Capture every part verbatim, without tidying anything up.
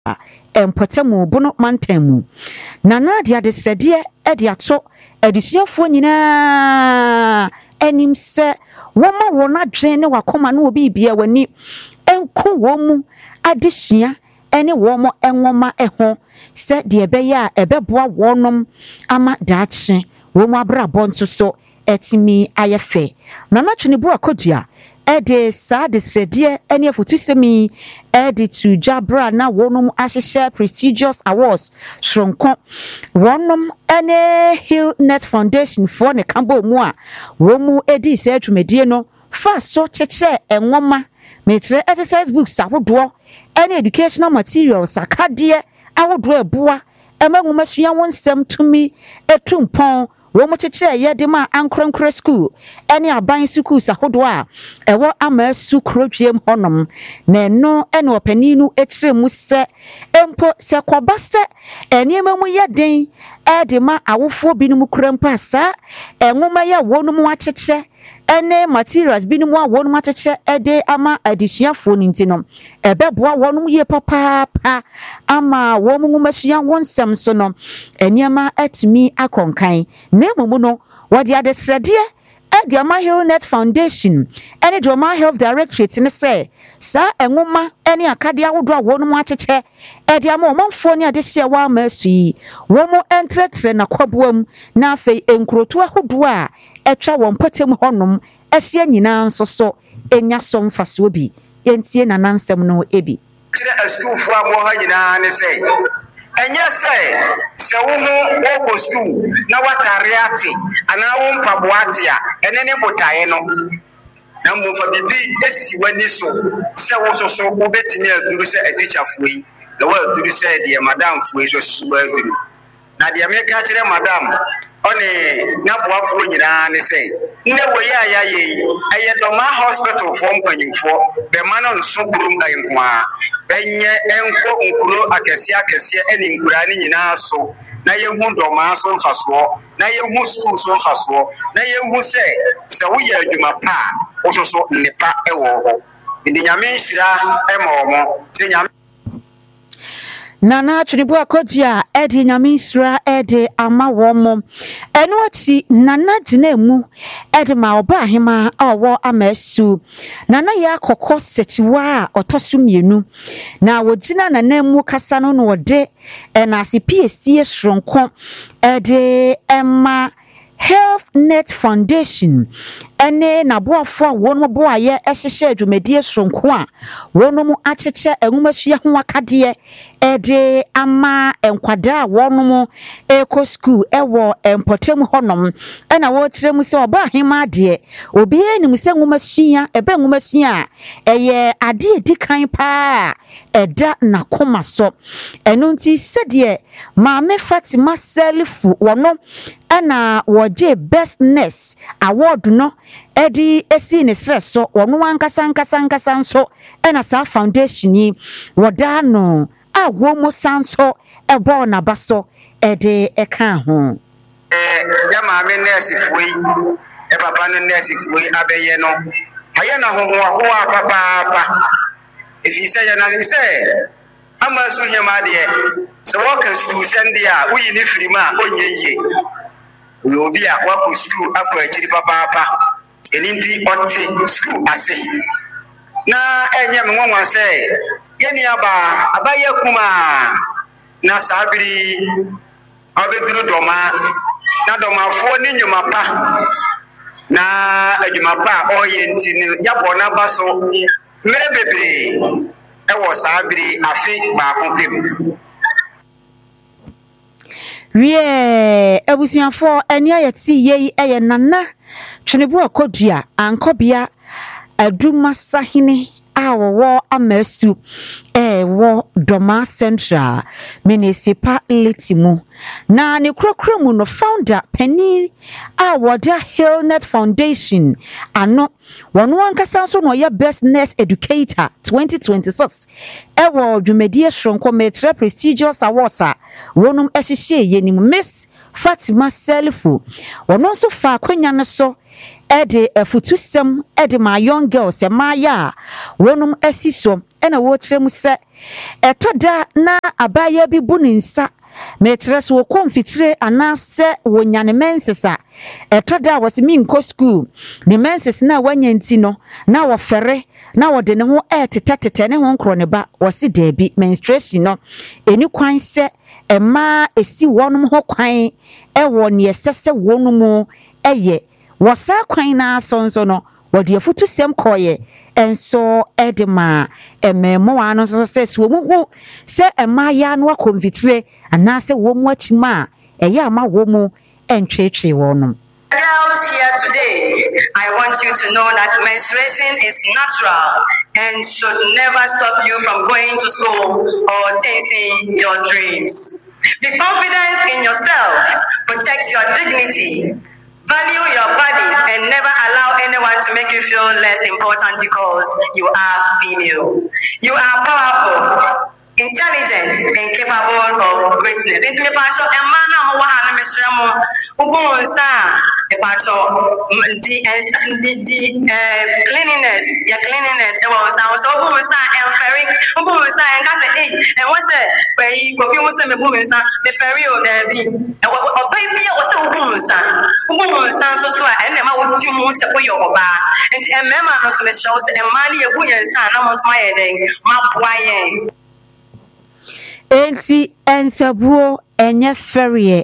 empotemu bono mantemu nana dia desrede e dia to adusuafo nyina enim se woma wona dwen ne wakoma na obi bia wani enko womu adesua ene womo enwoma eho se de ebeya ebeboa wonom ama daache womu abrabɔ nso so etimi ayefe nana twene bu akodua ede sa desrede ene afutusemi ede to jabra na wonom ahyehyɛ prestigious awards shronko wonom ene Hillnet Foundation for ne kambo mu a womu edi se atwumedie no fa so cheche enwoma metre exercise books ahodoɔ ene educational materials akade ahodoɔ eboa emanwoma sua wonsɛm tumi etumpɔn womo cheche yede ma ankrankra school ene aban schools ahodoɔ a ɛwɔ ama su krodwem honom na no ene opani no etire mu se empo se kwaba se eniema mu yeden ede ma awofo binom krampa sa enwoma ya wonum wacheche ene materials binom a wonum acheche ede ama adisuafo nintino ebeboa wonum ye papa pa ama womu masua wonsem so no eniema atimi akonkan na emumu no wode adesrede ede ama Hillnet Foundation ene Doma Health Directorate ne say sa enwoma ene akade awodo a wonum acheche ede ama omanfo ne adehye wa masui womo entretre na kwaboam na afei enkroto ahodo a etwa won potem honom ehye nyina nso so enya som faso bi entie na nansem no ebi kire school fo abo ha nyina ne say enye say se wo ho wo school na watare ate ana wo mpabo ate a ene ne botaye no na mbofa bibi esi wani so se wo so so wo betimi aduru se a teacher fo yi na wo aduru se de madam fo yi so so aduru na de me ka kire madam one na boafo nyina ne say nne wo ya ya ye aye Doma hospital for mpanyimfo be mano nso kurum ayinkwa benye enko nkuro akese akese eni nkura ni nyina so na yehu Doma so mfaso na yehu school so mfaso na yehu se se wo ya adwuma pa wo so so nepa ewo ho ndi nyame nhira emomo se nyame Nana Chunibu Akodia edi nyaminsra edi ama womo enu ati nana jinemu edi ma oba ahima awo amesu nana ya kokko sechiwa otosu mienu na wojina nanemu kasa no no de na asipi esie shronko edi ema Hillnet Foundation ene na boafo a wonu boaye ehyehyɛ adwumadie shronko a wonu acheche enwumasua ho akade ede ama enkwada a wonu eko school ewo empotem honom ena wo kire mu se oba ahema de obi enim se nwumasua ebe nwumasua a eye ade edikan pa eda na koma so enu nti sede maame Fatima Selifu wono ena woje best nurse award no edi esi ne sreso wono wankasa nkasa nkasa nso ena sa foundation yi woda no a womo sanso ebo na baso ede eka ho eh ya maame nurse fuyi e papa no nurse fuyi abeye no aye na ho ho ho papa papa if you say ya na say ama so nyama de se wo ka school sende a uyi ni firima onye yie obi a wa school akwa akiri papa papa eninti otti school ase na enye me nwanwa say yeni aba abaye kuma na sabiri abeduru Doma na Doma fo ni nyuma pa na adwuma pa oyenti ni yabo na baso mere bebre ewo sabiri afi ba kopem wie ebusuafo eni ayeti yei eye nana Chunibu Akodua ankobia aduma sahene awowo amasu ewo Doma Central Municipality mu na ne krokro mu no founder pani awoda Hillnet Foundation ano wono ankasa so no ye best nurse educator twenty twenty-six ewo dwumadie shronko metre prestigious awards a wonum ehyehyɛ yenim Miss Fatima Selifu wono so fa akwanya no so ede afutusem ede ma young girls e ma ya wonum asiso ena wo kyerem se etoda na abaya bi bu ne nsa metre so konfitire anase wonyane mensesa etoda wose mi nko school ne menses na wanya nti no na wo fere na wo de ne ho etetetete ne ho nkro ne ba wose debi menstruation no eni kwan se ema esi wonum ho kwan ewo ne esese wonum eye wasa kwan na asonso no wode afutu sem koye enso edema ememo ano so se so mu se ema ya no akonfitire anase wo mu achima eye ama wo mu entwetwe wonum. Girls here today, I want you to know that menstruation is natural and should never stop you from going to school or chasing your dreams. Be confident in yourself, protect your dignity, value your bodies, and never allow anyone to make you feel less important because you are female. You are powerful, intelligent, and capable of greatness. Into me, Pastor, and man, I'm a one, Mister Mo, Ubun Sa, the Pastor, the cleanliness, your cleanliness, it was so Ubun Sa and Ferry, Ubun Sa, and that's it. And what's it? Where you go, you must have Ubun Sa, the Ferry or the baby, and what baby was so Ubun Sa, Ubun Sa, so so, and then I would do most of your bar. And a member of the shows, and Mali, a Buyan Sa, I was my heading, my boy. Enti ensabuo enye ferie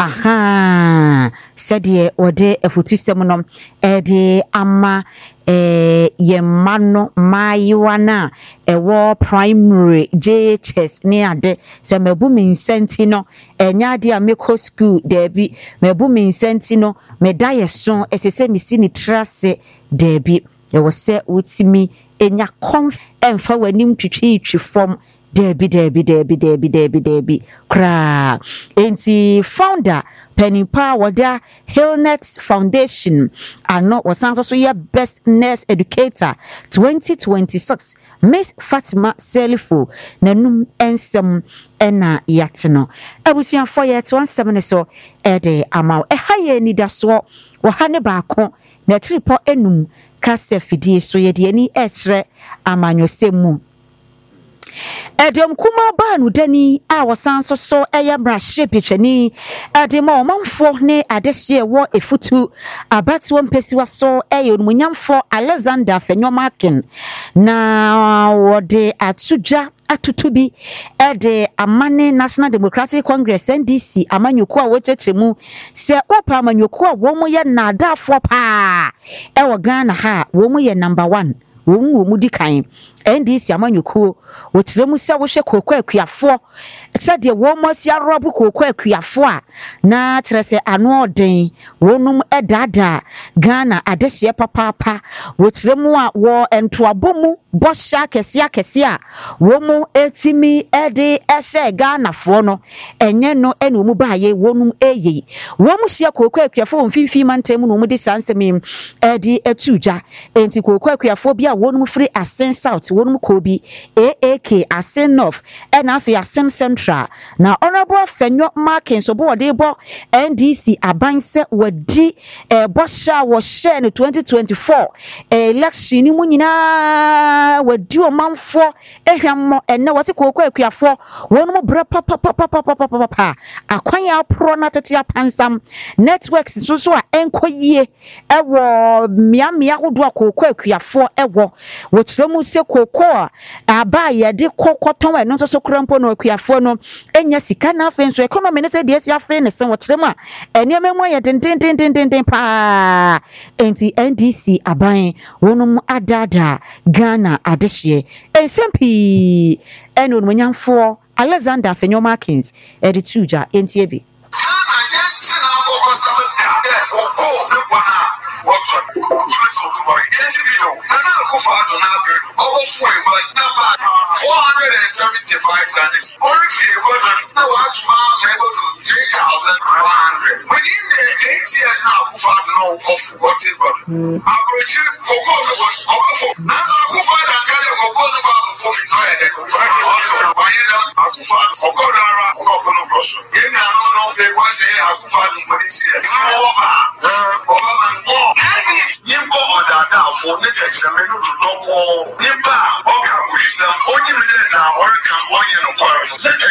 aha sede ode afutusem no ede ama eh yemano mayiwana ewo primary J H S ne ade se mabu minsenti no enya ade a meko school debi mabu minsenti no medaye so esese misi ni trase debi e wo se wotimi enya conf emfa wanim twitwi twifom Debi debi debi debi debi debi kra enti founder Penipa wada Hillnet Foundation ano wasanso so ye best nurse educator twenty twenty-six Miss Fatima Selifo nanum ensem ena yateno abusian for yet one seven so ede amaw e haye ni daso wo hane baako na tripo enum kase fidie so ye de ani etre amanyosemu Edem kuma banu dani a wasan so so eye brahye petwani edem o manfo ne adehye wo efutu abatu mpesiwa so eye onmunyamfo Alexander Fenyomakin na wode atuja atutubi ede amane National Democratic Congress N D C amanyoko a wochetremu se opa amanyoko a wo mo ye nadafo pa e wo Ghana ha wo mo ye number one wo mu mu dikan N D C amanyoko wotiremu se wo hwe kokko akuafo se de wo mo sia robu kokko akuafo a na trese ano oden wonum edada Ghana adehye papapa wotiremu a wo entoabomu bosha kese akese a wo mu etimi ede ehye Ghana fo no enye no ene mu baaye wonum eye wo mu hye kokko akuafo mfimfi mantem no mu de sansemi ede etuja enti kokko akuafo bi a wonum free Asen South wonum kobi A A K Asen North and afi Asen Central na honorable Fenyomakin so bo de bo N D C abanse wadi eh bosha wo share no twenty twenty-four election ni mu nyina wadi o manfo ehwammo enne wote kokko akuafo wonum bra papa papa papa papa akwan ya pro na tete apansam networks so so a enkoyie ewo mia mia hodo kokko akuafo ewo wotiremu se kokko aba ye de kokoton e no so krampo no akuafo no enya sika na afen so economy ne se de esi afen ne se wotiremu a eniamemu ye den den den den den pa enti N D C aban wonum adada Ghana adehye ensempi eno munyamfo Alexander Fenyomakins edituja enti ebi four hundred seventy-five Ghanaians. Only now three thousand one hundred. Within the eight years now, Kufad now of what's it got. Average Coco, that's a Kufad and Kaya Coco for retired. Also, Bayana, Kufad, Okodara, Okono Rosso. Then I don't know they want say Akufo-Addo for this year. Oba, Oba man more. Nimbo odada for nature cheme no do no ko. Nimba oka wisdom. Only minutes are all come on you know.